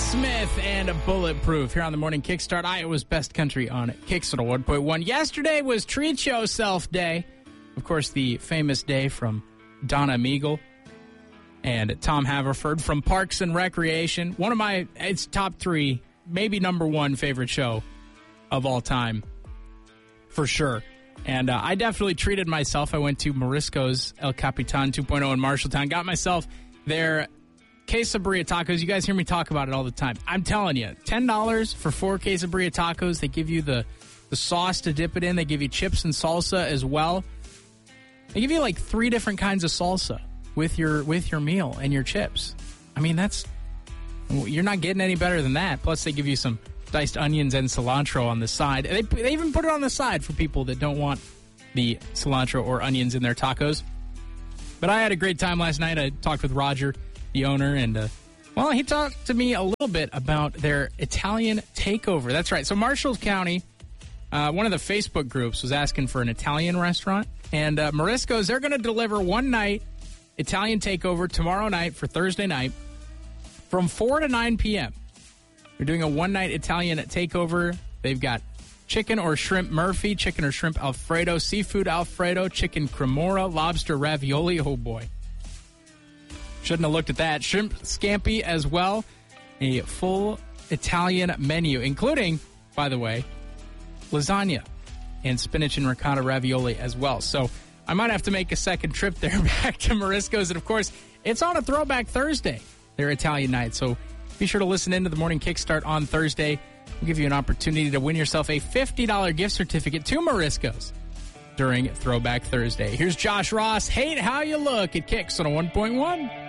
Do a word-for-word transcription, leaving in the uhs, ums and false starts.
Smith and a Bulletproof here on the Morning Kickstart, Iowa's best country on Kicks one oh one point one. Yesterday was Treat Yourself Day. Of course, the famous day from Donna Meagle and Tom Haverford from Parks and Recreation. One of my, it's top three, maybe number one favorite show of all time, for sure. And uh, I definitely treated myself. I went to Morisco's El Capitan two point oh in Marshalltown, got myself their quesabirria tacos. You guys hear me talk about it all the time. I'm telling you, ten dollars for four quesabirria tacos. They give you the, the sauce to dip it in. They give you chips and salsa as well. They give you like three different kinds of salsa with your with your meal and your chips. I mean, that's, you're not getting any better than that. Plus, they give you some diced onions and cilantro on the side. They, they even put it on the side for people that don't want the cilantro or onions in their tacos. But I had a great time last night. I talked with Roger, the owner, and, uh, well, he talked to me a little bit about their Italian takeover. That's right. So Marshall County, uh, one of the Facebook groups was asking for an Italian restaurant. And uh, Morisco's, they're going to deliver one night Italian takeover tomorrow night for Thursday night from four to nine p.m. They're doing a one-night Italian takeover. They've got chicken or shrimp Murphy, chicken or shrimp Alfredo, seafood Alfredo, chicken cremora, lobster ravioli. Oh, boy. Shouldn't have looked at that. Shrimp scampi as well. A full Italian menu, including, by the way, lasagna and spinach and ricotta ravioli as well. So I might have to make a second trip there back to Morisco's. And, of course, it's on a Throwback Thursday, their Italian night. So be sure to listen in to the Morning Kickstart on Thursday. We'll give you an opportunity to win yourself a fifty dollars gift certificate to Morisco's during Throwback Thursday. Here's Josh Ross. Hate How You Look at Kicks on a one point one.